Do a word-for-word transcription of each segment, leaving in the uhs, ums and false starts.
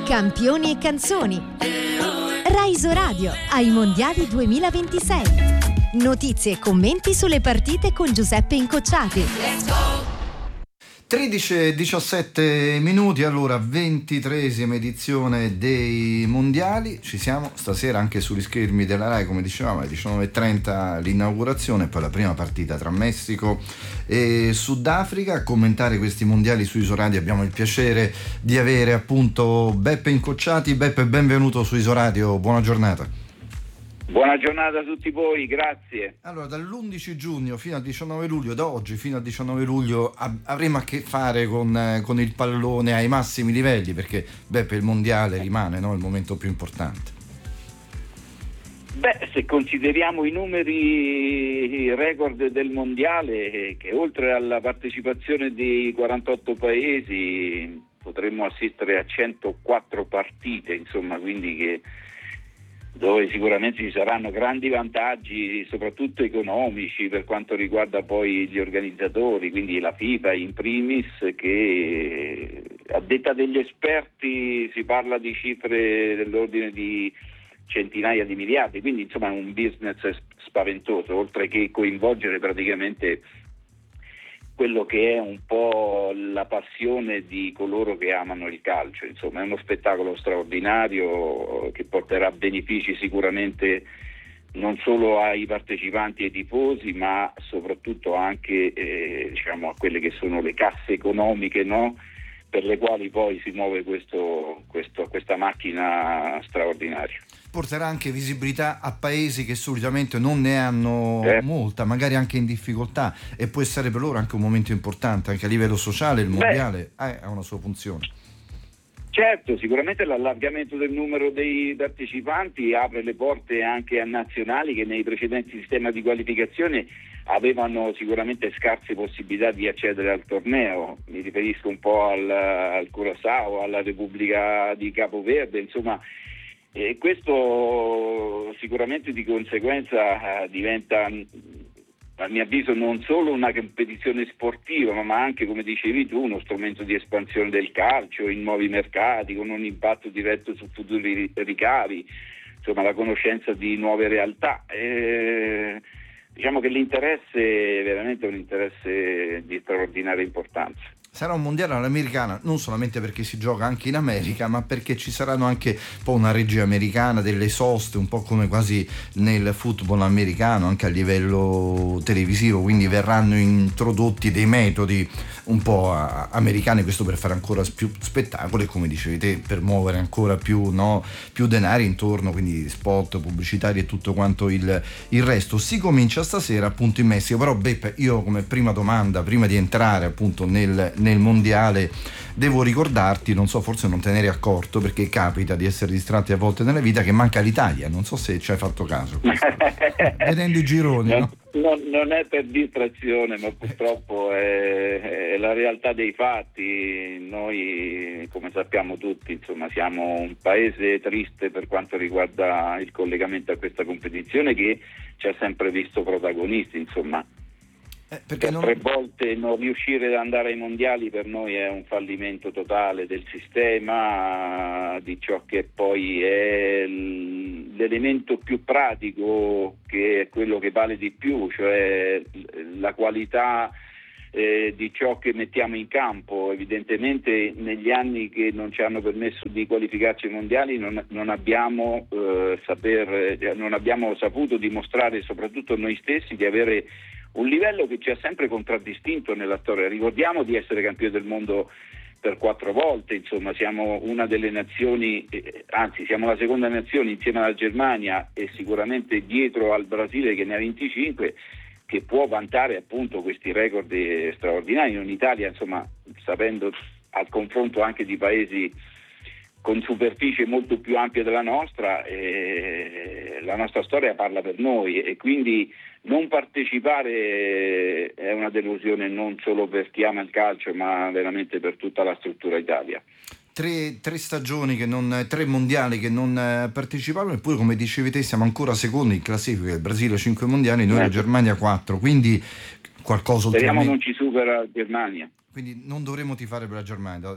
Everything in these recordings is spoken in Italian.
Campioni e canzoni. Rai Isoradio ai Mondiali duemilaventisei. Notizie e commenti sulle partite con Giuseppe Incocciati. tredici e diciassette minuti, allora ventitreesima edizione dei mondiali. Ci siamo stasera anche sugli schermi della Rai, come dicevamo, alle diciannove e trenta l'inaugurazione, poi la prima partita tra Messico e Sudafrica. A commentare questi mondiali su Isoradio abbiamo il piacere di avere appunto Beppe Incocciati. Beppe, benvenuto su Isoradio, buona giornata. Buona giornata a tutti voi, grazie. Allora, dall'undici giugno fino al diciannove luglio, da oggi fino al diciannove luglio, av- avremo a che fare con, eh, con il pallone ai massimi livelli, perché beh, per il mondiale rimane, no, il momento più importante. Beh, se consideriamo i numeri i record del mondiale, che oltre alla partecipazione di quarantotto paesi potremmo assistere a centoquattro partite, insomma, quindi che dove sicuramente ci saranno grandi vantaggi, soprattutto economici, per quanto riguarda poi gli organizzatori, quindi la FIFA in primis, che a detta degli esperti si parla di cifre dell'ordine di centinaia di miliardi, quindi insomma è un business spaventoso, oltre che coinvolgere praticamente quello che è un po' la passione di coloro che amano il calcio. Insomma, è uno spettacolo straordinario che porterà benefici sicuramente non solo ai partecipanti e ai tifosi, ma soprattutto anche eh, diciamo a quelle che sono le casse economiche, no? Per le quali poi si muove questo, questo, questa macchina straordinaria. Porterà anche visibilità a paesi che solitamente non ne hanno eh. molta, magari anche in difficoltà, e può essere per loro anche un momento importante, anche a livello sociale. Il mondiale Beh, ha una sua funzione. Certo, sicuramente l'allargamento del numero dei partecipanti apre le porte anche a nazionali che nei precedenti sistemi di qualificazione avevano sicuramente scarse possibilità di accedere al torneo. Mi riferisco un po' al, al Curaçao, alla Repubblica di Capo Verde, insomma. E questo sicuramente di conseguenza eh, diventa, a mio avviso, non solo una competizione sportiva, ma anche, come dicevi tu, uno strumento di espansione del calcio in nuovi mercati, con un impatto diretto su futuri ricavi, insomma la conoscenza di nuove realtà. E, diciamo che l'interesse è veramente un interesse di straordinaria importanza. Sarà un mondiale all'americana, non solamente perché si gioca anche in America, ma perché ci saranno anche un po' una regia americana, delle soste, un po' come quasi nel football americano, anche a livello televisivo, quindi verranno introdotti dei metodi un po' americani, questo per fare ancora più spettacolo e, come dicevi te, per muovere ancora più, no, più denari intorno, quindi spot pubblicitari e tutto quanto il, il resto. Si comincia stasera appunto in Messico, però Beppe, io come prima domanda, prima di entrare appunto nel nel mondiale, devo ricordarti, non so, forse non te ne eri accorto perché capita di essere distratti a volte nella vita, che manca l'Italia, non so se ci hai fatto caso vedendo i gironi. No, no? No, non è per distrazione, ma purtroppo è, è la realtà dei fatti. Noi, come sappiamo tutti, insomma, siamo un paese triste per quanto riguarda il collegamento a questa competizione, che ci ha sempre visto protagonisti, insomma. Eh, perché non... Tre volte non riuscire ad andare ai mondiali per noi è un fallimento totale del sistema, di ciò che poi è l'elemento più pratico, che è quello che vale di più, cioè la qualità eh, di ciò che mettiamo in campo. Evidentemente negli anni che non ci hanno permesso di qualificarci ai mondiali non, non abbiamo eh, saper, non abbiamo saputo dimostrare, soprattutto noi stessi, di avere un livello che ci ha sempre contraddistinto nella storia. Ricordiamo di essere campioni del mondo per quattro volte, insomma siamo una delle nazioni, eh, anzi siamo la seconda nazione insieme alla Germania e sicuramente dietro al Brasile che ne ha venticinque, che può vantare appunto questi record straordinari. In Italia, insomma, sapendo al confronto anche di paesi con superficie molto più ampie della nostra, eh, la nostra storia parla per noi, e quindi non partecipare è una delusione non solo per chi ama il calcio, ma veramente per tutta la struttura Italia. Tre, tre stagioni che non, tre mondiali che non partecipavano, eppure, come dicevi te, siamo ancora secondi in classifica. Il Brasile cinque mondiali, noi eh. la Germania quattro, quindi qualcosa speriamo ultimamente... non ci supera la Germania. Quindi non dovremmo tifare per la Germania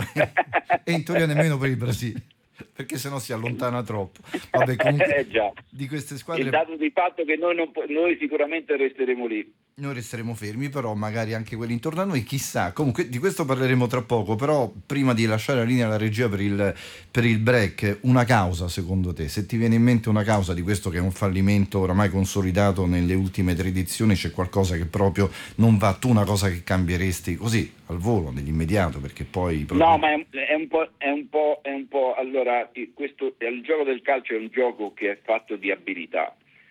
e in teoria nemmeno per il Brasile, perché sennò si allontana troppo. Vabbè, comunque eh già. Di queste squadre il dato di fatto che noi, non, noi sicuramente resteremo lì. Noi resteremo fermi, però magari anche quelli intorno a noi, chissà. Comunque di questo parleremo tra poco, però prima di lasciare la linea alla regia per il, per il break, una causa secondo te, se ti viene in mente una causa di questo che è un fallimento oramai consolidato nelle ultime tre edizioni, c'è qualcosa che proprio non va, tu una cosa che cambieresti così al volo, nell'immediato, perché poi... Proprio... No, ma è, è un po', è un po', è un po', allora, questo, il gioco del calcio è un gioco che è fatto di abilità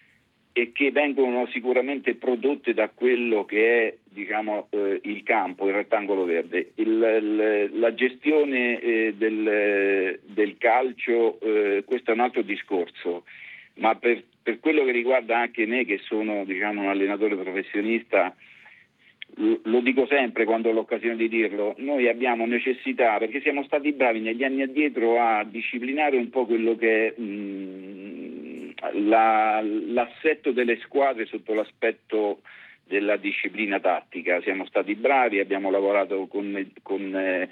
e che vengono sicuramente prodotte da quello che è, diciamo, eh, il campo, il rettangolo verde. Il, il, la gestione eh, del, del calcio, eh, questo è un altro discorso, ma per, per quello che riguarda anche me, che sono, diciamo, un allenatore professionista, lo, lo dico sempre quando ho l'occasione di dirlo, noi abbiamo necessità, perché siamo stati bravi negli anni addietro a disciplinare un po' quello che è mh, La, l'assetto delle squadre sotto l'aspetto della disciplina tattica. Siamo stati bravi, abbiamo lavorato con, con, eh,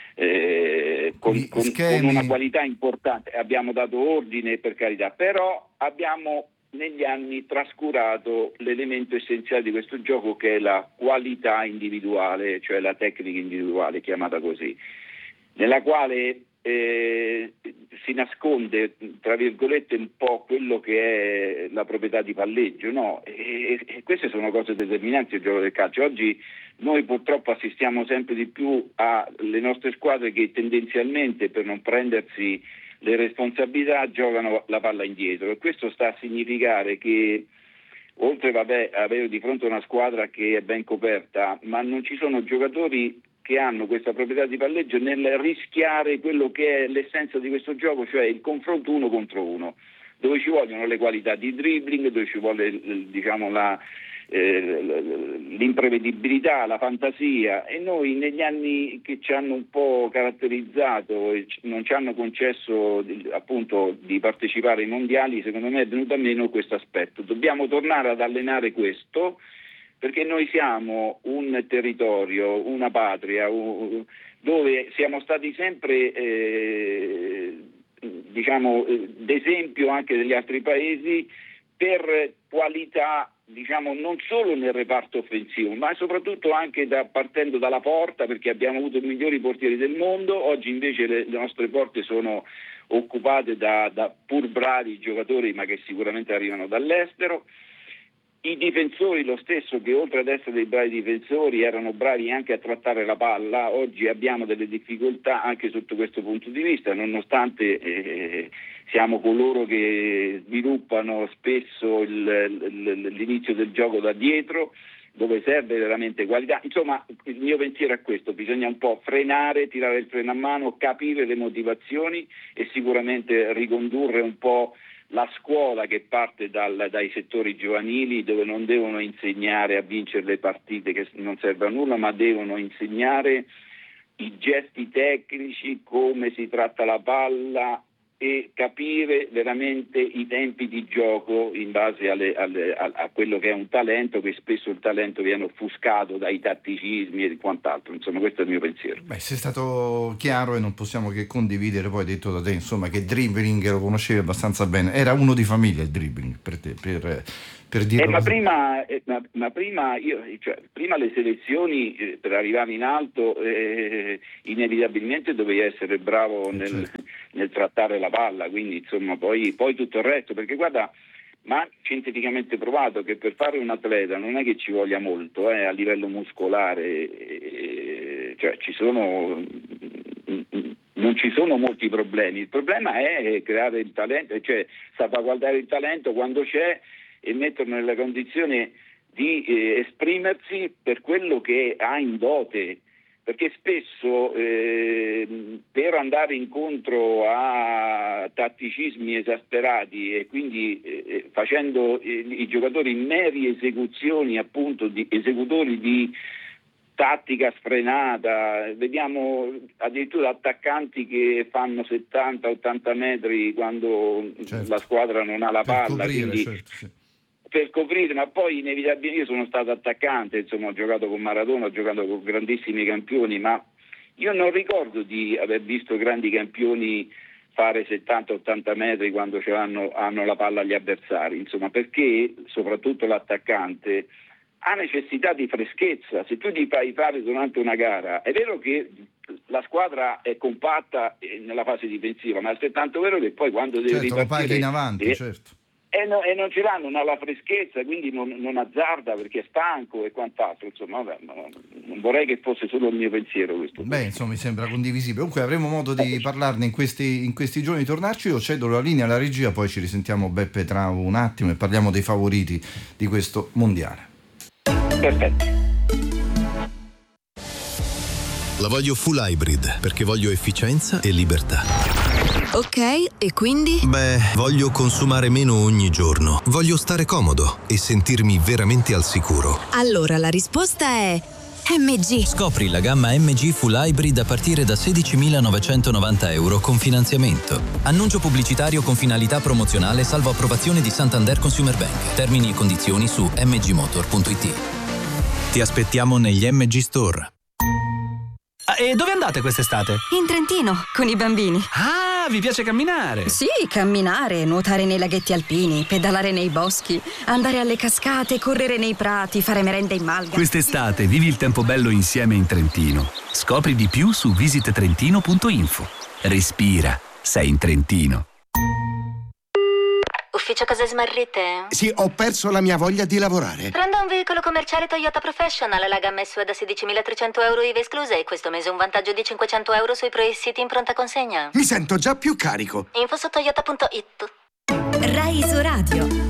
eh, con, con, con una qualità importante, abbiamo dato ordine, per carità, però abbiamo negli anni trascurato l'elemento essenziale di questo gioco, che è la qualità individuale, cioè la tecnica individuale, chiamata così, nella quale Eh, si nasconde, tra virgolette, un po' quello che è la proprietà di palleggio, no? E, e queste sono cose determinanti del gioco del calcio. Oggi noi purtroppo assistiamo sempre di più alle nostre squadre che tendenzialmente, per non prendersi le responsabilità, giocano la palla indietro, e questo sta a significare che oltre vabbè avere di fronte una squadra che è ben coperta, ma non ci sono giocatori che hanno questa proprietà di palleggio nel rischiare quello che è l'essenza di questo gioco, cioè il confronto uno contro uno, dove ci vogliono le qualità di dribbling, dove ci vuole, diciamo, la, eh, l'imprevedibilità, la fantasia, e noi negli anni che ci hanno un po' caratterizzato e non ci hanno concesso appunto di partecipare ai mondiali, secondo me è venuto a meno questo aspetto. Dobbiamo tornare ad allenare questo, perché noi siamo un territorio, una patria, un, dove siamo stati sempre eh, diciamo d'esempio anche degli altri paesi per qualità, diciamo, non solo nel reparto offensivo, ma soprattutto anche da, partendo dalla porta, perché abbiamo avuto i migliori portieri del mondo. Oggi invece le, le nostre porte sono occupate da, da pur bravi giocatori, ma che sicuramente arrivano dall'estero. I difensori lo stesso, che oltre ad essere dei bravi difensori erano bravi anche a trattare la palla. Oggi abbiamo delle difficoltà anche sotto questo punto di vista, nonostante eh, siamo coloro che sviluppano spesso il, il, l'inizio del gioco da dietro, dove serve veramente qualità. Insomma, il mio pensiero è questo: bisogna un po' frenare, tirare il freno a mano, capire le motivazioni e sicuramente ricondurre un po' la scuola che parte dal, dai settori giovanili, dove non devono insegnare a vincere le partite che non serve a nulla, ma devono insegnare i gesti tecnici, come si tratta la palla, e capire veramente i tempi di gioco in base alle, alle, a, a quello che è un talento, che spesso il talento viene offuscato dai tatticismi e quant'altro. Insomma, questo è il mio pensiero. Beh, sei stato chiaro e non possiamo che condividere. Poi detto da te, insomma, che dribbling lo conoscevi abbastanza bene, era uno di famiglia il dribbling per te, per, per dirlo eh, ma, prima, eh, ma, ma prima io, cioè, prima le selezioni eh, per arrivare in alto eh, inevitabilmente dovevi essere bravo nel, certo. nel trattare la palla, quindi insomma poi, poi tutto il resto, perché guarda, ma scientificamente provato che per fare un atleta non è che ci voglia molto eh, a livello muscolare, eh, cioè ci sono non ci sono molti problemi. Il problema è creare il talento, cioè salvaguardare il talento quando c'è e metterlo nella condizione di eh, esprimersi per quello che ha in dote, perché spesso eh, per andare incontro a tatticismi esasperati e quindi eh, facendo eh, i giocatori meri esecuzioni, appunto, di esecutori di tattica sfrenata, vediamo addirittura attaccanti che fanno settanta ottanta metri quando certo. la squadra non ha la per palla, coprire, quindi certo, sì. per coprire, ma poi inevitabilmente io sono stato attaccante, insomma ho giocato con Maradona, ho giocato con grandissimi campioni, ma io non ricordo di aver visto grandi campioni fare settanta ottanta metri quando hanno, hanno la palla agli avversari, insomma, perché soprattutto l'attaccante ha necessità di freschezza. Se tu ti fai fare durante una gara, è vero che la squadra è compatta nella fase difensiva, ma è altrettanto vero che poi quando deve certo, ripartire... lo paghi in avanti, deve, certo. E, no, e non ce l'ha, non ha la freschezza, quindi non, non azzarda perché è stanco e quant'altro. Insomma, vabbè, no, non vorrei che fosse solo il mio pensiero questo. Beh, insomma, mi sembra condivisibile. Comunque avremo modo di parlarne in questi, in questi giorni, di tornarci. Io cedo la linea alla regia, poi ci risentiamo Beppe tra un attimo e parliamo dei favoriti di questo mondiale. Perfetto. La voglio full hybrid perché voglio efficienza e libertà. Ok, e quindi? Beh, voglio consumare meno ogni giorno. Voglio stare comodo e sentirmi veramente al sicuro. Allora la risposta è M G. Scopri la gamma M G Full Hybrid a partire da sedicimilanovecentovananta euro con finanziamento. Annuncio pubblicitario con finalità promozionale salvo approvazione di Santander Consumer Bank. Termini e condizioni su m g motor punto i t. Ti aspettiamo negli M G Store. Ah, e dove andate quest'estate? In Trentino, con i bambini. Ah, vi piace camminare? Sì, camminare, nuotare nei laghetti alpini, pedalare nei boschi, andare alle cascate, correre nei prati, fare merenda in malga. Quest'estate vivi il tempo bello insieme in Trentino. Scopri di più su visit trentino punto info. Respira, sei in Trentino. Ufficio cose smarrite? Sì, ho perso la mia voglia di lavorare. Prendo un veicolo commerciale Toyota Professional, la gamma S U V da sedicimilatrecento euro I V A esclusa e questo mese un vantaggio di cinquecento euro sui Pro-City in pronta consegna. Mi sento già più carico. Info su toyota punto it. Rai Isoradio.